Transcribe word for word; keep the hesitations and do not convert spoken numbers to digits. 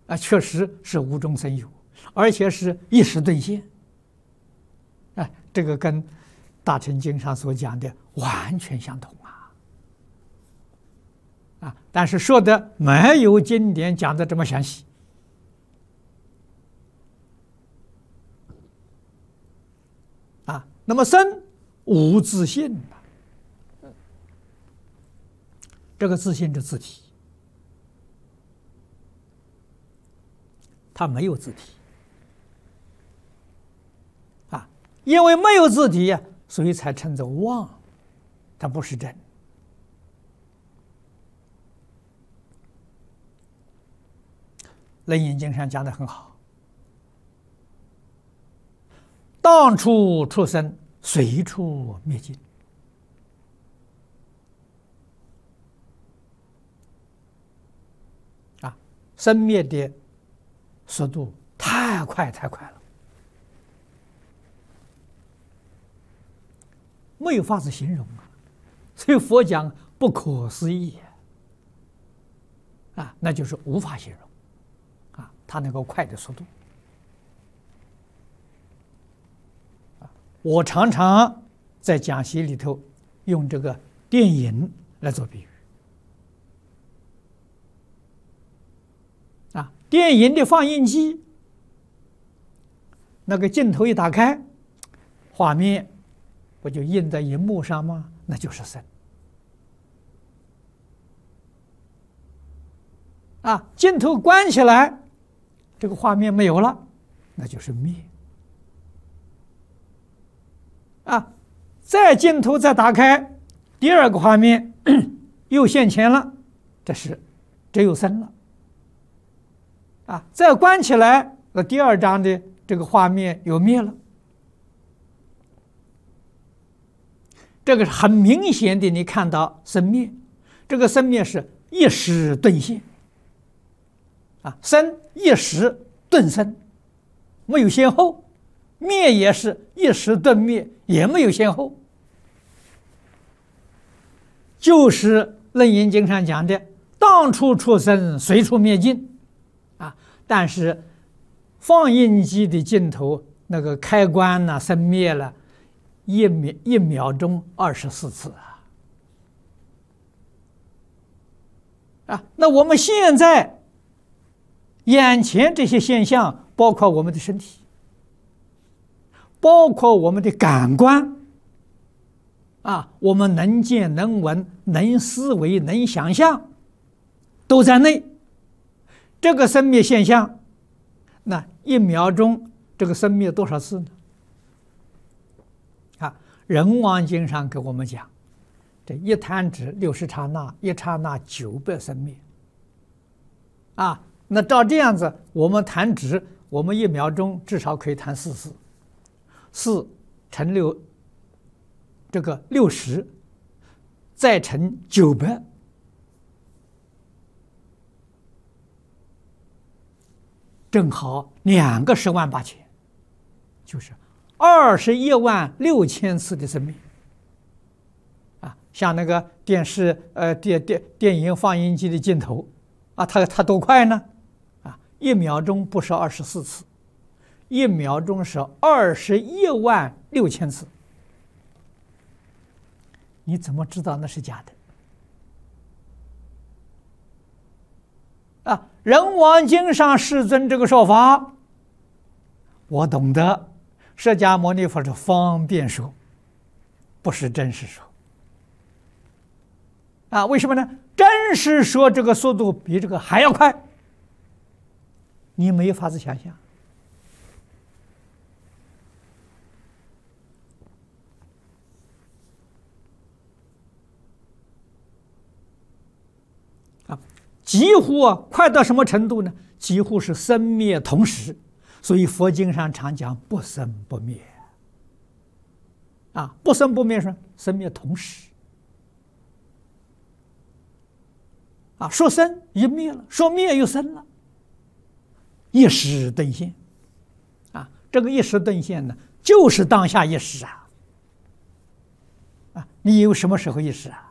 啊，确实是无中生有，而且是一时兑现。哎，这个跟《大乘经》上所讲的完全相同啊！啊，但是说的没有经典讲的这么详细。啊，那么生无自性，这个自性的自体，它没有自体啊，因为没有自体呀，所以才称作妄，它不是真。楞严经上讲的很好，当处出生，随处灭尽。啊，生灭的速度太快太快了，没有法子形容啊。所以佛讲不可思议啊，那就是无法形容啊，它那个快的速度。我常常在讲习里头用这个电影来做比喻啊，电影的放映机那个镜头一打开，画面不就印在荧幕上吗？那就是生啊。镜头关起来，这个画面没有了，那就是灭。啊，再镜头再打开，第二个画面又现前了，这是只有生了。啊，再关起来，那第二张的这个画面又灭了。这个是很明显的，你看到生灭，这个生灭是一时顿现。啊，生一时顿生，没有先后。灭也是一时顿灭，也没有先后，就是《楞严经》上讲的当处出生，随处灭尽啊。但是放映机的镜头那个开关呢，生灭了一秒一秒钟二十四次啊啊！那我们现在眼前这些现象，包括我们的身体，包括我们的感官啊，我们能见能闻能思维能想象都在内。这个生灭现象，那一秒钟这个生灭多少次呢？啊，人王经上给我们讲，这一弹指六十刹那，一刹那九百生灭啊。那照这样子，我们弹指，我们一秒钟至少可以弹四次。四乘六，这个六十，再乘九百，正好两个十万八千，就是二十一万六千次的生命啊！像那个电视呃电电电影放映机的镜头啊，它它多快呢？啊，一秒钟不是二十四次。一秒钟是二十一万六千次，你怎么知道那是假的？啊，人王经上世尊这个说法，我懂得，释迦牟尼佛是方便说，不是真实说。啊，为什么呢？真实说这个速度比这个还要快，你没有法子想象。几乎啊，快到什么程度呢？几乎是生灭同时，所以佛经上常讲不生不灭。啊，不生不灭是生灭同时。啊，说生一灭了，说灭又生了，一时顿现。啊，这个一时顿现呢，就是当下一时啊。啊，你有什么时候一时啊？